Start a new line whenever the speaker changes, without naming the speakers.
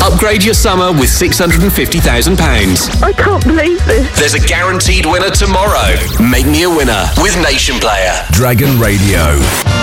Upgrade your summer with £650,000.
I can't believe this.
There's a guaranteed winner tomorrow. Make me a winner with Nation Player.
Dragon Radio.